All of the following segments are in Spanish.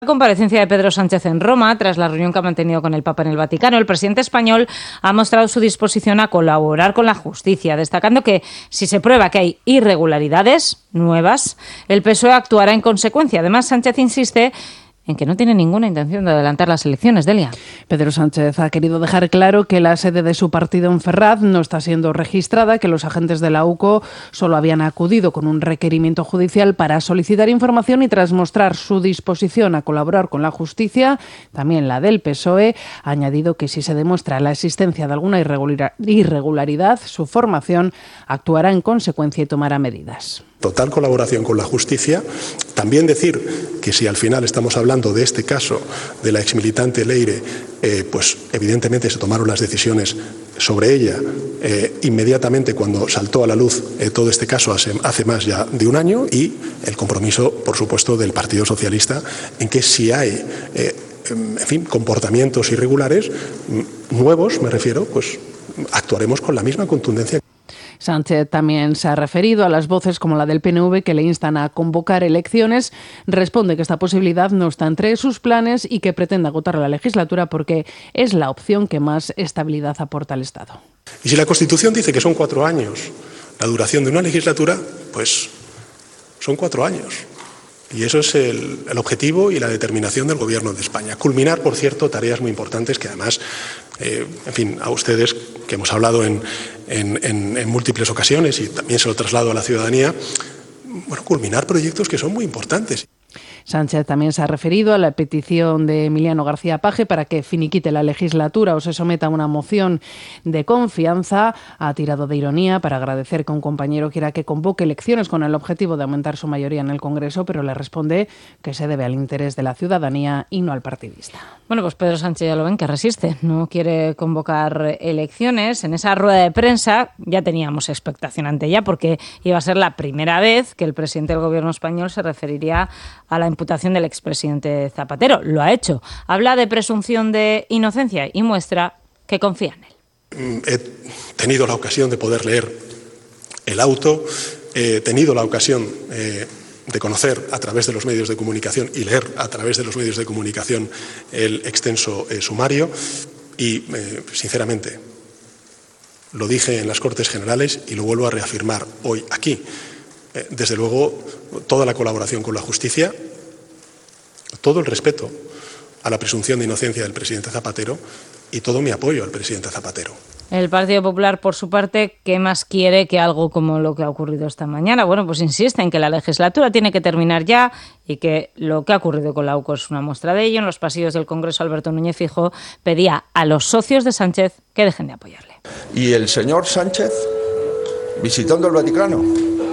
La comparecencia de Pedro Sánchez en Roma, tras la reunión que ha mantenido con el Papa en el Vaticano, el presidente español ha mostrado su disposición a colaborar con la justicia, destacando que si se prueba que hay irregularidades nuevas, el PSOE actuará en consecuencia. Además, Sánchez insiste en que no tiene ninguna intención de adelantar las elecciones. Delia. Pedro Sánchez ha querido dejar claro que la sede de su partido en Ferraz no está siendo registrada, que los agentes de la UCO solo habían acudido con un requerimiento judicial para solicitar información y tras mostrar su disposición a colaborar con la justicia, también la del PSOE, ha añadido que si se demuestra la existencia de alguna irregularidad, su formación actuará en consecuencia y tomará medidas. Total colaboración con la justicia. También decir que si al final estamos hablando de este caso de la exmilitante Leire, pues evidentemente se tomaron las decisiones sobre ella inmediatamente cuando saltó a la luz todo este caso hace más ya de un año, y el compromiso, por supuesto, del Partido Socialista en que si hay comportamientos irregulares nuevos, me refiero, pues actuaremos con la misma contundencia. Sánchez también se ha referido a las voces como la del PNV que le instan a convocar elecciones. Responde que esta posibilidad no está entre sus planes y que pretende agotar la legislatura porque es la opción que más estabilidad aporta al Estado. Y si la Constitución dice que son 4 años la duración de una legislatura, pues son 4 años. Y eso es el objetivo y la determinación del Gobierno de España. Culminar, por cierto, tareas muy importantes que además, a ustedes que hemos hablado en múltiples ocasiones y también se lo traslado a la ciudadanía, culminar proyectos que son muy importantes. Sánchez también se ha referido a la petición de Emiliano García Paje para que finiquite la legislatura o se someta a una moción de confianza. Ha tirado de ironía para agradecer que un compañero quiera que convoque elecciones con el objetivo de aumentar su mayoría en el Congreso, pero le responde que se debe al interés de la ciudadanía y no al partidista. Bueno, pues Pedro Sánchez ya lo ven que resiste, no quiere convocar elecciones. En esa rueda de prensa ya teníamos expectación ante ella porque iba a ser la primera vez que el presidente del Gobierno español se referiría a la imputación del expresidente Zapatero. Lo ha hecho. Habla de presunción de inocencia y muestra que confía en él. He tenido la ocasión de poder leer el auto, he tenido la ocasión de conocer a través de los medios de comunicación y leer a través de los medios de comunicación el extenso sumario y, sinceramente, lo dije en las Cortes Generales y lo vuelvo a reafirmar hoy aquí. Desde luego, toda la colaboración con la justicia, todo el respeto a la presunción de inocencia del presidente Zapatero y todo mi apoyo al presidente Zapatero. El Partido Popular, por su parte, ¿qué más quiere que algo como lo que ha ocurrido esta mañana? Bueno, pues insiste en que la legislatura tiene que terminar ya y que lo que ha ocurrido con la UCO es una muestra de ello. En los pasillos del Congreso, Alberto Núñez Feijóo pedía a los socios de Sánchez que dejen de apoyarle. Y el señor Sánchez, visitando el Vaticano,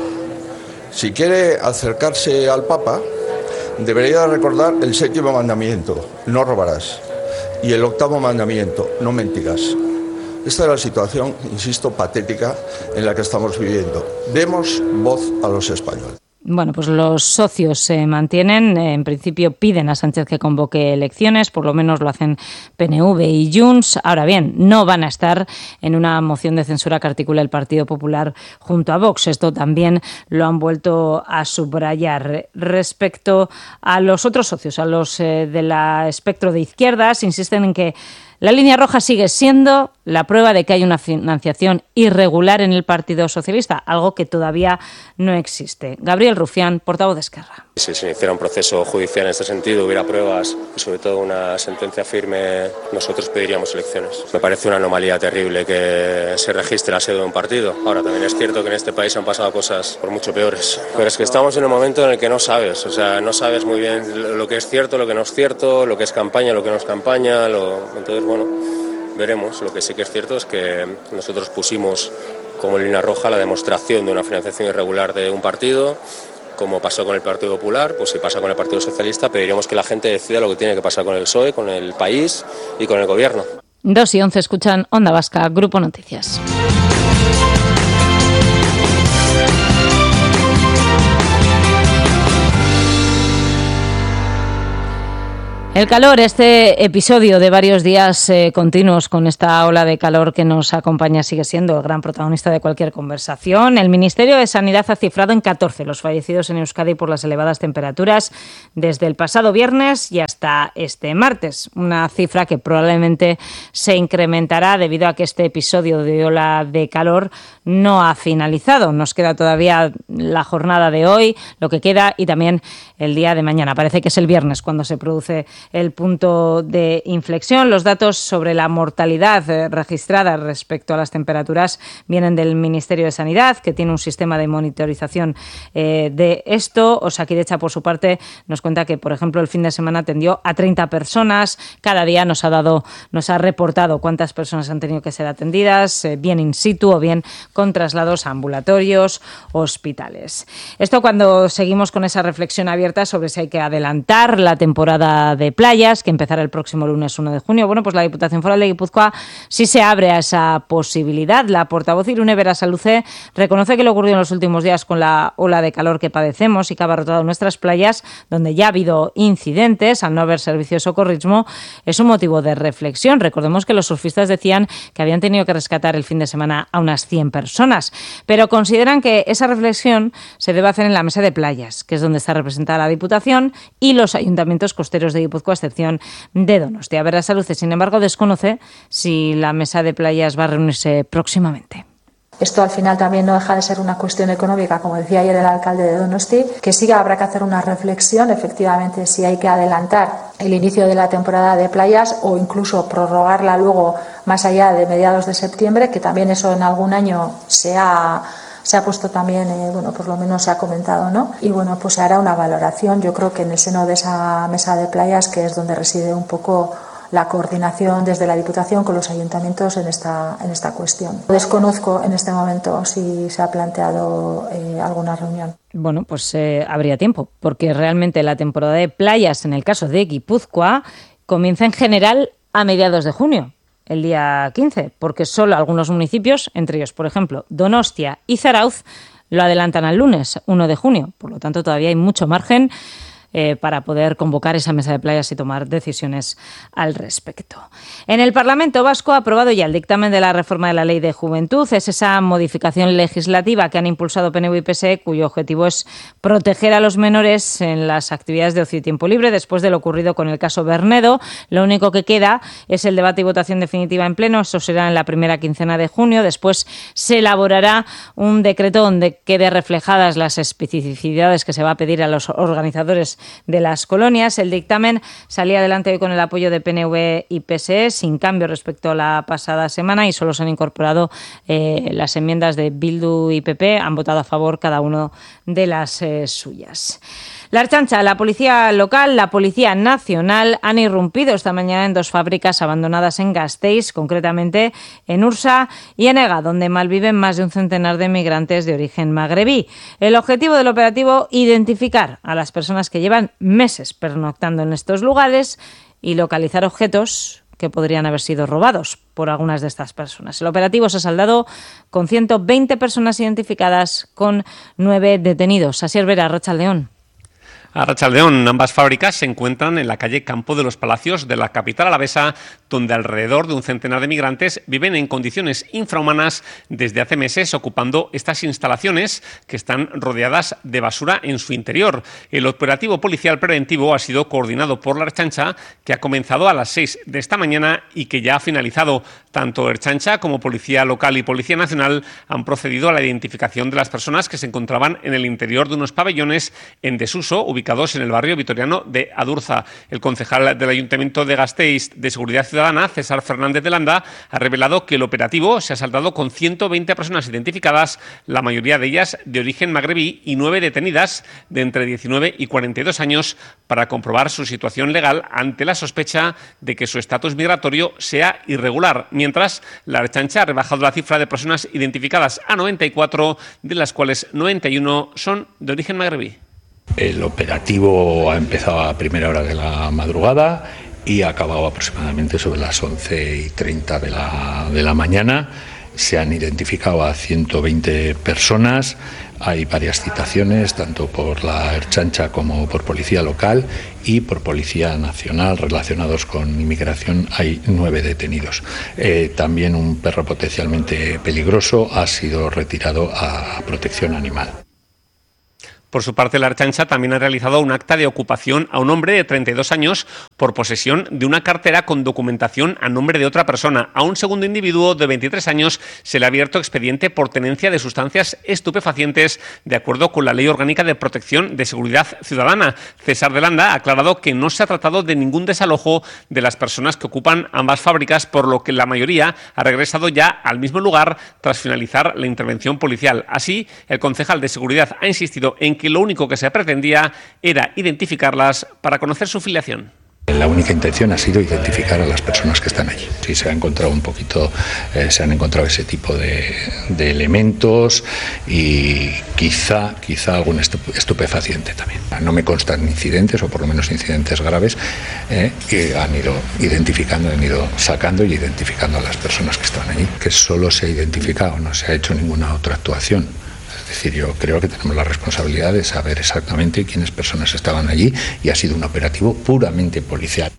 si quiere acercarse al Papa, debería recordar el 7º mandamiento, no robarás, y el 8º mandamiento, no mentirás. Esta es la situación, insisto, patética en la que estamos viviendo. Demos voz a los españoles. Bueno, pues los socios se mantienen. En principio piden a Sánchez que convoque elecciones, por lo menos lo hacen PNV y Junts. Ahora bien, no van a estar en una moción de censura que articula el Partido Popular junto a Vox. Esto también lo han vuelto a subrayar. Respecto a los otros socios, a los del espectro de izquierdas, insisten en que la línea roja sigue siendo la prueba de que hay una financiación irregular en el Partido Socialista, algo que todavía no existe. Gabriel Rufián, portavoz de Esquerra. Si se iniciara un proceso judicial en este sentido, hubiera pruebas y sobre todo una sentencia firme, nosotros pediríamos elecciones. Me parece una anomalía terrible que se registre la sede de un partido. Ahora, también es cierto que en este país han pasado cosas por mucho peores. Pero es que estamos en un momento en el que no sabes, no sabes muy bien lo que es cierto, lo que no es cierto, lo que es campaña, lo que no es campaña. Entonces, bueno, veremos. Lo que sí que es cierto es que nosotros pusimos como línea roja la demostración de una financiación irregular de un partido. Como pasó con el Partido Popular, pues si pasa con el Partido Socialista, pediríamos que la gente decida lo que tiene que pasar con el PSOE, con el país y con el Gobierno. 2:11 escuchan Onda Vasca, Grupo Noticias. El calor, este episodio de varios días continuos con esta ola de calor que nos acompaña, sigue siendo el gran protagonista de cualquier conversación. El Ministerio de Sanidad ha cifrado en 14 los fallecidos en Euskadi por las elevadas temperaturas desde el pasado viernes y hasta este martes. Una cifra que probablemente se incrementará debido a que este episodio de ola de calor no ha finalizado. Nos queda todavía la jornada de hoy, lo que queda, y también el día de mañana. Parece que es el viernes cuando se produce el punto de inflexión. Los datos sobre la mortalidad registrada respecto a las temperaturas vienen del Ministerio de Sanidad, que tiene un sistema de monitorización de esto. Osakidetza, por su parte, nos cuenta que, por ejemplo, el fin de semana atendió a 30 personas. Cada día nos ha reportado cuántas personas han tenido que ser atendidas, bien in situ o bien con traslados a ambulatorios, hospitales. Esto cuando seguimos con esa reflexión abierta sobre si hay que adelantar la temporada de playas, que empezará el próximo lunes 1 de junio. Bueno, pues la Diputación Foral de Guipúzcoa sí se abre a esa posibilidad. La portavoz Irune Berasaluze reconoce que lo ocurrido en los últimos días con la ola de calor que padecemos y que ha abarrotado nuestras playas, donde ya ha habido incidentes, al no haber servicio de socorrismo, es un motivo de reflexión. Recordemos que los surfistas decían que habían tenido que rescatar el fin de semana a unas 100 personas, pero consideran que esa reflexión se debe hacer en la mesa de playas, que es donde está representada la Diputación, y los ayuntamientos costeros de Guipúzcoa, a excepción de Donostia. Berasaluze, sin embargo, desconoce si la mesa de playas va a reunirse próximamente. Esto al final también no deja de ser una cuestión económica, como decía ayer el alcalde de Donosti, que sí que habrá que hacer una reflexión, efectivamente, si hay que adelantar el inicio de la temporada de playas o incluso prorrogarla luego más allá de mediados de septiembre, que también eso en algún año se ha puesto también, por lo menos se ha comentado, ¿no? Y bueno, pues se hará una valoración, yo creo que en el seno de esa mesa de playas, que es donde reside un poco la coordinación desde la Diputación con los ayuntamientos en esta cuestión. Desconozco en este momento si se ha planteado alguna reunión. Bueno, pues habría tiempo, porque realmente la temporada de playas, en el caso de Guipúzcoa, comienza en general a mediados de junio, el día 15, porque solo algunos municipios, entre ellos, por ejemplo, Donostia y Zarautz, lo adelantan al lunes 1 de junio. Por lo tanto, todavía hay mucho margen para poder convocar esa mesa de playas y tomar decisiones al respecto. En el Parlamento Vasco ha aprobado ya el dictamen de la reforma de la Ley de Juventud. Es esa modificación legislativa que han impulsado PNV y PSE, cuyo objetivo es proteger a los menores en las actividades de ocio y tiempo libre. Después de lo ocurrido con el caso Bernedo, lo único que queda es el debate y votación definitiva en pleno. Eso será en la primera quincena de junio. Después se elaborará un decreto donde quede reflejadas las especificidades que se va a pedir a los organizadores de las colonias. El dictamen salía adelante hoy con el apoyo de PNV y PSE, sin cambio respecto a la pasada semana, y solo se han incorporado las enmiendas de Bildu y PP. Han votado a favor cada uno de las suyas. La Ertzaintza, la policía local, la Policía Nacional han irrumpido esta mañana en 2 fábricas abandonadas en Gasteiz, concretamente en Ursa y en Ega, donde malviven más de un centenar de migrantes de origen magrebí. El objetivo del operativo, identificar a las personas que llevan meses pernoctando en estos lugares y localizar objetos que podrían haber sido robados por algunas de estas personas. El operativo se ha saldado con 120 personas identificadas, con 9 detenidos. Asier Vera, Arratsaldeon. Arratsaldeon, ambas fábricas se encuentran en la calle Campo de los Palacios de la capital alavesa, donde alrededor de un centenar de migrantes viven en condiciones infrahumanas desde hace meses, ocupando estas instalaciones que están rodeadas de basura en su interior. El operativo policial preventivo ha sido coordinado por la Ertzaintza, que ha comenzado a las 6 de esta mañana y que ya ha finalizado. Tanto Ertzaintza como Policía Local y Policía Nacional han procedido a la identificación de las personas que se encontraban en el interior de unos pabellones en desuso, ubicados en el barrio vitoriano de Adurza. El concejal del Ayuntamiento de Gasteiz de Seguridad Ciudadana, César Fernández de Landa, ha revelado que el operativo se ha saldado con 120 personas identificadas, la mayoría de ellas de origen magrebí, y 9 detenidas de entre 19 y 42 años para comprobar su situación legal ante la sospecha de que su estatus migratorio sea irregular. Mientras, la Ertzaintza ha rebajado la cifra de personas identificadas a 94, de las cuales 91 son de origen magrebí. El operativo ha empezado a primera hora de la madrugada y ha acabado aproximadamente sobre las 11:30 de la mañana. Se han identificado a 120 personas. Hay varias citaciones, tanto por la Ertzaintza como por Policía Local y por Policía Nacional relacionados con inmigración. Hay 9 detenidos. También un perro potencialmente peligroso ha sido retirado a protección animal. Por su parte, la Ertzaintza también ha realizado un acta de ocupación a un hombre de 32 años por posesión de una cartera con documentación a nombre de otra persona. A un segundo individuo de 23 años se le ha abierto expediente por tenencia de sustancias estupefacientes, de acuerdo con la Ley Orgánica de Protección de Seguridad Ciudadana. César de Landa ha aclarado que no se ha tratado de ningún desalojo de las personas que ocupan ambas fábricas, por lo que la mayoría ha regresado ya al mismo lugar tras finalizar la intervención policial. Así, el concejal de Seguridad ha insistido en que lo único que se pretendía era identificarlas para conocer su filiación. La única intención ha sido identificar a las personas que están allí. Sí, se ha encontrado se han encontrado ese tipo de elementos y quizá algún estupefaciente también. No me constan incidentes, o por lo menos incidentes graves, que han ido identificando, han ido sacando y identificando a las personas que estaban allí. Que solo se ha identificado, no se ha hecho ninguna otra actuación. Es decir, yo creo que tenemos la responsabilidad de saber exactamente quiénes personas estaban allí y ha sido un operativo puramente policial.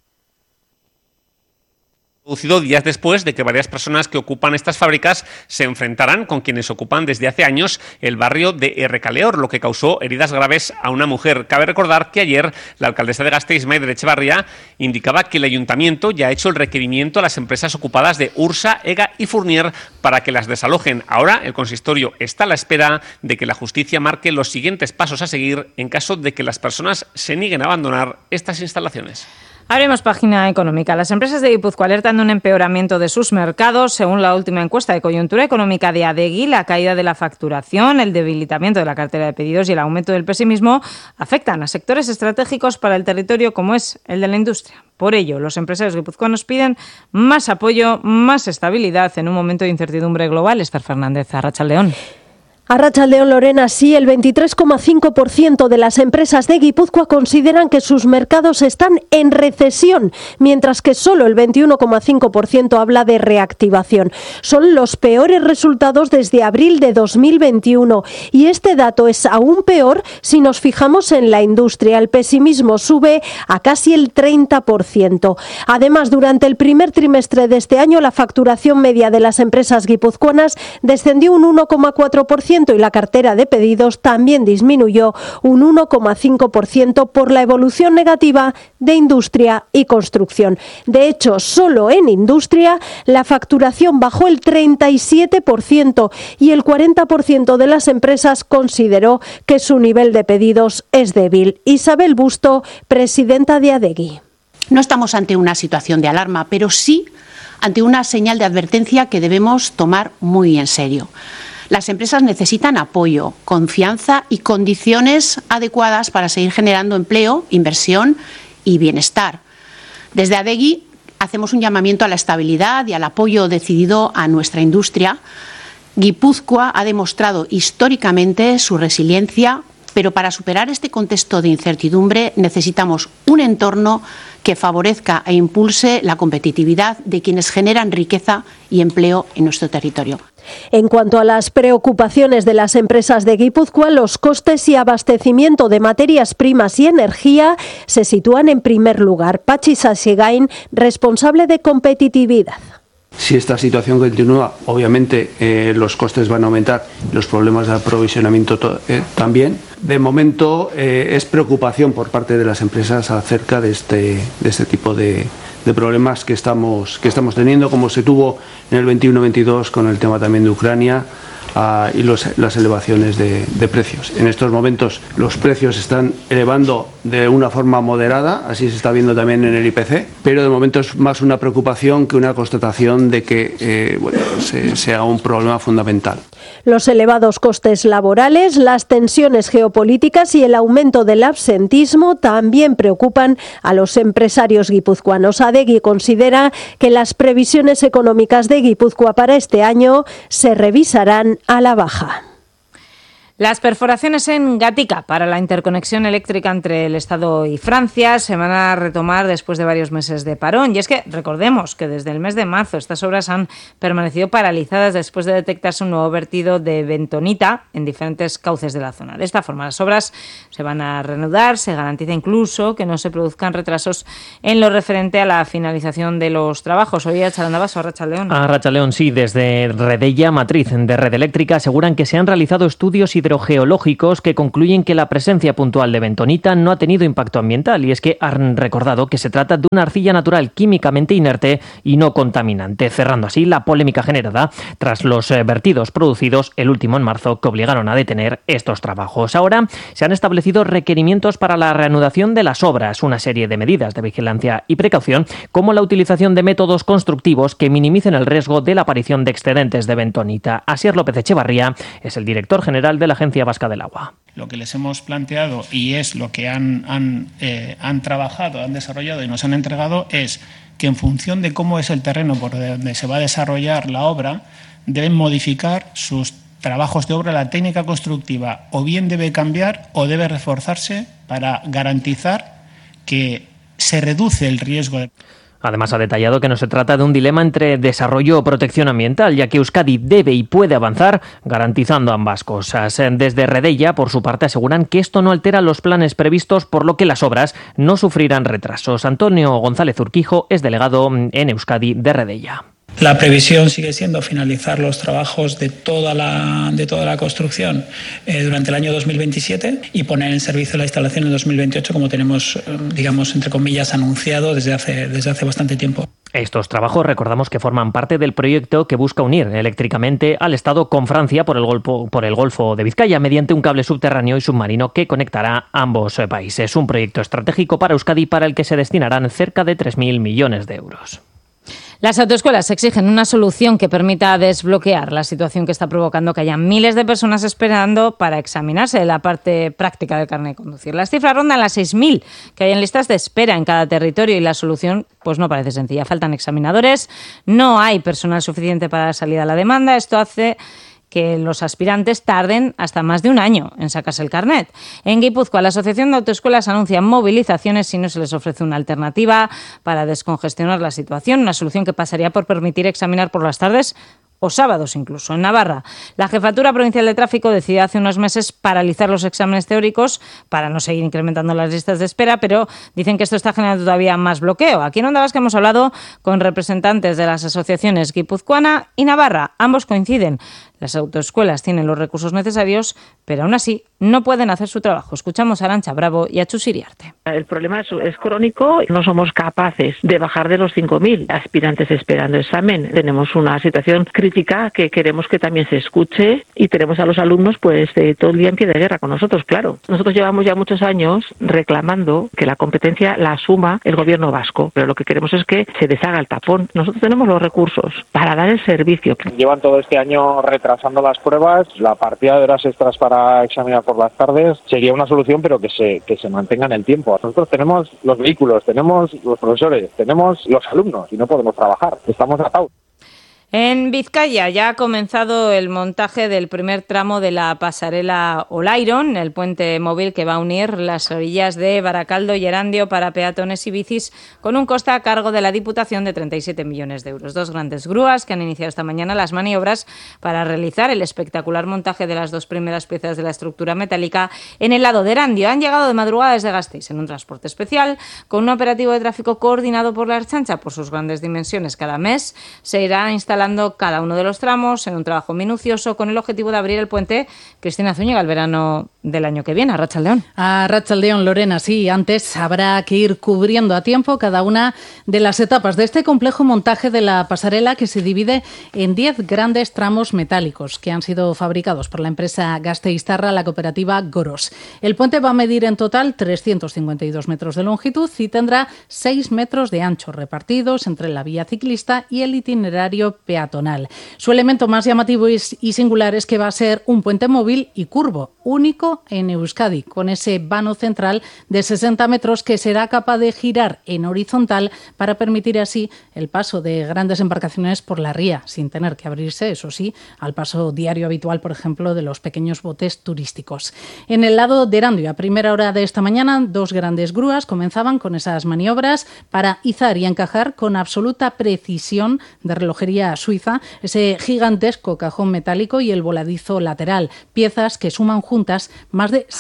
Producido días después de que varias personas que ocupan estas fábricas se enfrentaran con quienes ocupan desde hace años el barrio de Recaleor, lo que causó heridas graves a una mujer. Cabe recordar que ayer la alcaldesa de Gasteiz, Maider Etxebarria, indicaba que el ayuntamiento ya ha hecho el requerimiento a las empresas ocupadas de Ursa, EGA y Fournier para que las desalojen. Ahora el consistorio está a la espera de que la justicia marque los siguientes pasos a seguir en caso de que las personas se nieguen a abandonar estas instalaciones. Abrimos página económica. Las empresas de Guipúzcoa alertan de un empeoramiento de sus mercados. Según la última encuesta de coyuntura económica de Adegi, la caída de la facturación, el debilitamiento de la cartera de pedidos y el aumento del pesimismo afectan a sectores estratégicos para el territorio como es el de la industria. Por ello, los empresarios guipuzcoanos piden más apoyo, más estabilidad en un momento de incertidumbre global. Esther Fernández, Arratsaldeon. Arratsaldeon, Lorena, sí, el 23,5% de las empresas de Guipúzcoa consideran que sus mercados están en recesión, mientras que solo el 21,5% habla de reactivación. Son los peores resultados desde abril de 2021 y este dato es aún peor si nos fijamos en la industria. El pesimismo sube a casi el 30%. Además, durante el primer trimestre de este año, la facturación media de las empresas guipuzcoanas descendió un 1,4%. Y la cartera de pedidos también disminuyó un 1,5% por la evolución negativa de industria y construcción. De hecho, solo en industria la facturación bajó el 37% y el 40% de las empresas consideró que su nivel de pedidos es débil. Isabel Busto, presidenta de Adegi. No estamos ante una situación de alarma, pero sí ante una señal de advertencia que debemos tomar muy en serio. Las empresas necesitan apoyo, confianza y condiciones adecuadas para seguir generando empleo, inversión y bienestar. Desde Adegi hacemos un llamamiento a la estabilidad y al apoyo decidido a nuestra industria. Guipúzcoa ha demostrado históricamente su resiliencia, pero para superar este contexto de incertidumbre necesitamos un entorno que favorezca e impulse la competitividad de quienes generan riqueza y empleo en nuestro territorio. En cuanto a las preocupaciones de las empresas de Guipúzcoa, los costes y abastecimiento de materias primas y energía se sitúan en primer lugar. Patxi Sasigain, responsable de competitividad. Si esta situación continúa, obviamente los costes van a aumentar, los problemas de aprovisionamiento también. De momento es preocupación por parte de las empresas acerca de este tipo de problemas que estamos teniendo, como se tuvo en el 21-22 con el tema también de Ucrania y las elevaciones de precios. En estos momentos los precios se están elevando de una forma moderada, así se está viendo también en el IPC, pero de momento es más una preocupación que una constatación de que sea un problema fundamental. Los elevados costes laborales, las tensiones geopolíticas y el aumento del absentismo también preocupan a los empresarios guipuzcoanos. Adegi considera que las previsiones económicas de Guipúzcoa para este año se revisarán a la baja. Las perforaciones en Gatica para la interconexión eléctrica entre el Estado y Francia se van a retomar después de varios meses de parón. Y es que recordemos que desde el mes de marzo estas obras han permanecido paralizadas después de detectarse un nuevo vertido de bentonita en diferentes cauces de la zona. De esta forma, las obras se van a reanudar. Se garantiza incluso que no se produzcan retrasos en lo referente a la finalización de los trabajos. Hoy a Charandabaso, a Arratsaldeon. A Arratsaldeon, sí. Desde Redella, matriz de Red Eléctrica, aseguran que se han realizado estudios hidrogeológicos que concluyen que la presencia puntual de bentonita no ha tenido impacto ambiental, y es que han recordado que se trata de una arcilla natural químicamente inerte y no contaminante, cerrando así la polémica generada tras los vertidos producidos el último en marzo que obligaron a detener estos trabajos. Ahora se han establecido requerimientos para la reanudación de las obras, una serie de medidas de vigilancia y precaución, como la utilización de métodos constructivos que minimicen el riesgo de la aparición de excedentes de bentonita. Asier López Echevarría es el director general de la Agencia Vasca del Agua. Lo que les hemos planteado y es lo que han trabajado, han desarrollado y nos han entregado es que en función de cómo es el terreno por donde se va a desarrollar la obra, deben modificar sus trabajos de obra, la técnica constructiva o bien debe cambiar o debe reforzarse para garantizar que se reduce el riesgo de... Además, ha detallado que no se trata de un dilema entre desarrollo o protección ambiental, ya que Euskadi debe y puede avanzar garantizando ambas cosas. Desde Redella, por su parte, aseguran que esto no altera los planes previstos, por lo que las obras no sufrirán retrasos. Antonio González Urquijo es delegado en Euskadi de Redella. La previsión sigue siendo finalizar los trabajos de toda la construcción durante el año 2027 y poner en servicio la instalación en 2028, como tenemos, digamos, entre comillas, anunciado desde hace bastante tiempo. Estos trabajos, recordamos que forman parte del proyecto que busca unir eléctricamente al Estado con Francia por el Golfo de Vizcaya mediante un cable subterráneo y submarino que conectará ambos países. Un proyecto estratégico para Euskadi para el que se destinarán cerca de 3.000 millones de euros. Las autoescuelas exigen una solución que permita desbloquear la situación que está provocando que haya miles de personas esperando para examinarse la parte práctica del carnet de conducir. Las cifras rondan las 6.000 que hay en listas de espera en cada territorio y la solución pues no parece sencilla. Faltan examinadores, no hay personal suficiente para dar salida a la demanda. Esto hace que los aspirantes tarden hasta más de un año en sacarse el carnet. En Guipúzcoa, la Asociación de Autoescuelas anuncia movilizaciones si no se les ofrece una alternativa para descongestionar la situación, una solución que pasaría por permitir examinar por las tardes o sábados incluso. En Navarra, la Jefatura Provincial de Tráfico decidió hace unos meses paralizar los exámenes teóricos para no seguir incrementando las listas de espera, pero dicen que esto está generando todavía más bloqueo. Aquí en Onda Vasca hemos hablado con representantes de las asociaciones guipuzcoana y Navarra. Ambos coinciden. Las autoescuelas tienen los recursos necesarios, pero aún así no pueden hacer su trabajo. Escuchamos a Arantxa Bravo y a Chus Iriarte. El problema es crónico. No somos capaces de bajar de los 5.000 aspirantes esperando examen. Tenemos una situación crítica que queremos que también se escuche y tenemos a los alumnos pues todo el día en pie de guerra con nosotros, claro. Nosotros llevamos ya muchos años reclamando que la competencia la asuma el gobierno vasco, pero lo que queremos es que se deshaga el tapón. Nosotros tenemos los recursos para dar el servicio. Llevan todo este año retrasando las pruebas, la partida de horas extras para examinar por las tardes sería una solución, pero que se mantenga en el tiempo. Nosotros tenemos los vehículos, tenemos los profesores, tenemos los alumnos y no podemos trabajar, estamos atados. En Vizcaya ya ha comenzado el montaje del primer tramo de la pasarela Olairon, el puente móvil que va a unir las orillas de Baracaldo y Erandio para peatones y bicis, con un coste a cargo de la Diputación de 37 millones de euros. Dos grandes grúas que han iniciado esta mañana las maniobras para realizar el espectacular montaje de las dos primeras piezas de la estructura metálica en el lado de Erandio. Han llegado de madrugada desde Gasteiz en un transporte especial con un operativo de tráfico coordinado por la Ertzaintza por sus grandes dimensiones. Cada mes se irá instalando cada uno de los tramos en un trabajo minucioso con el objetivo de abrir el puente Cristina Zúñiga el verano del año que viene. Arratsaldeon. Arratsaldeon, Lorena, sí, antes habrá que ir cubriendo a tiempo cada una de las etapas de este complejo montaje de la pasarela que se divide en 10 grandes tramos metálicos que han sido fabricados por la empresa gasteiztarra, la cooperativa Goros. El puente va a medir en total 352 metros de longitud y tendrá 6 metros de ancho repartidos entre la vía ciclista y el itinerario peatonal. Su elemento más llamativo y singular es que va a ser un puente móvil y curvo, único en Euskadi, con ese vano central de 60 metros que será capaz de girar en horizontal para permitir así el paso de grandes embarcaciones por la ría, sin tener que abrirse, eso sí, al paso diario habitual, por ejemplo, de los pequeños botes turísticos. En el lado de Erandio, a primera hora de esta mañana, 2 grandes grúas comenzaban con esas maniobras para izar y encajar con absoluta precisión de relojería suiza ese gigantesco cajón metálico y el voladizo lateral, piezas que suman juntas más de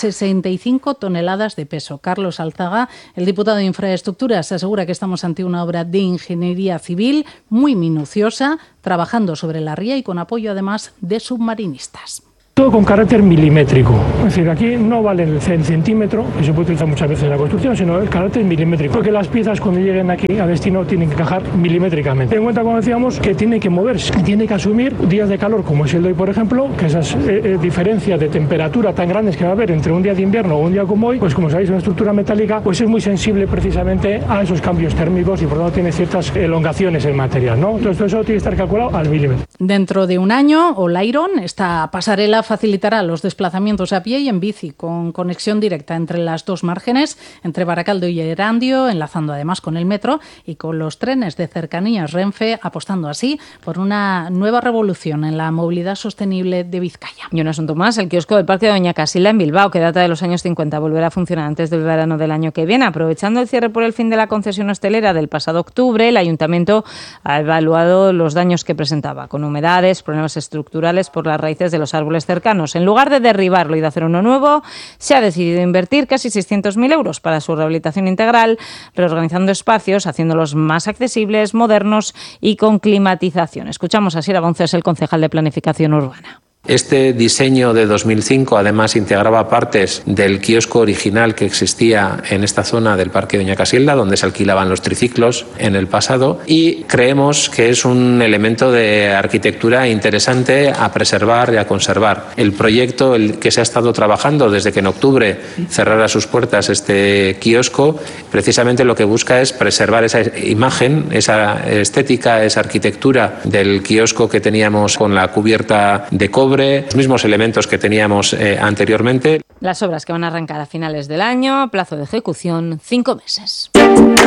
65 toneladas de peso. Carlos Alzaga, el diputado de Infraestructuras, asegura que estamos ante una obra de ingeniería civil muy minuciosa, trabajando sobre la ría y con apoyo además de submarinistas. Todo con carácter milimétrico, es decir, aquí no vale el centímetro, que se puede utilizar muchas veces en la construcción, sino el carácter milimétrico, porque las piezas cuando lleguen aquí a destino tienen que encajar milimétricamente. Ten en cuenta, como decíamos, que tiene que moverse, tiene que asumir días de calor como es el de hoy, por ejemplo, que esas diferencias de temperatura tan grandes que va a haber entre un día de invierno o un día como hoy, pues como sabéis, una estructura metálica pues es muy sensible precisamente a esos cambios térmicos y por lo tanto tiene ciertas elongaciones en material, ¿no? Entonces todo eso tiene que estar calculado al milímetro. Dentro de un año, Olairon, esta pasarela facilitará los desplazamientos a pie y en bici, con conexión directa entre las dos márgenes, entre Barakaldo y Erandio, enlazando además con el metro y con los trenes de cercanías Renfe, apostando así por una nueva revolución en la movilidad sostenible de Vizcaya. Y un asunto más, el kiosco del Parque de Doña Casilda en Bilbao, que data de los años 50, volverá a funcionar antes del verano del año que viene. Aprovechando el cierre por el fin de la concesión hostelera del pasado octubre, el Ayuntamiento ha evaluado los daños que presentaba, con humedades, problemas estructurales por las raíces de los árboles cercanos. En lugar de derribarlo y de hacer uno nuevo, se ha decidido invertir casi 600.000 euros para su rehabilitación integral, reorganizando espacios, haciéndolos más accesibles, modernos y con climatización. Escuchamos a Asier Abonces, el concejal de Planificación Urbana. Este diseño de 2005 además integraba partes del kiosco original que existía en esta zona del Parque Doña Casilda, donde se alquilaban los triciclos en el pasado, y creemos que es un elemento de arquitectura interesante a preservar y a conservar. El proyecto, el que se ha estado trabajando desde que en octubre cerrara sus puertas este kiosco, precisamente lo que busca es preservar esa imagen, esa estética, esa arquitectura del kiosco que teníamos con la cubierta de cobre, los mismos elementos que teníamos anteriormente. Las obras que van a arrancar a finales del año, plazo de ejecución 5 meses.